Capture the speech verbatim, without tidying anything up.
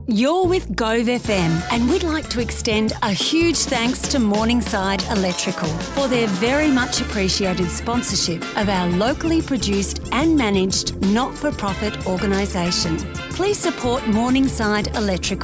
You're with Gove F M, and we'd like to extend a huge thanks to Morningside Electrical for their very much appreciated sponsorship of our locally produced and managed not-for-profit organisation. Please support Morningside Electrical